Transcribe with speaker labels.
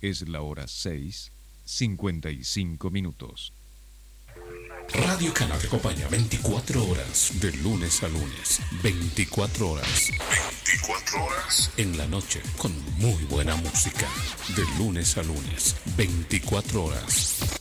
Speaker 1: Es la hora 6:55.
Speaker 2: Radio Cana te acompaña 24 horas, de lunes a lunes. 24 horas. 24 horas. En la noche, con muy buena música. De lunes a lunes. 24 horas.